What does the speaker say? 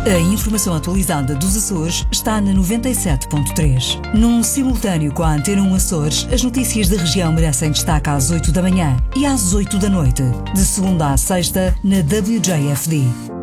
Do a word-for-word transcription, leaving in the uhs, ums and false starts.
A informação atualizada dos Açores está na noventa e sete ponto três. Num simultâneo com a Antena um Açores, as notícias da região merecem destaque às oito da manhã e às oito da noite, de segunda à sexta, na W J F D.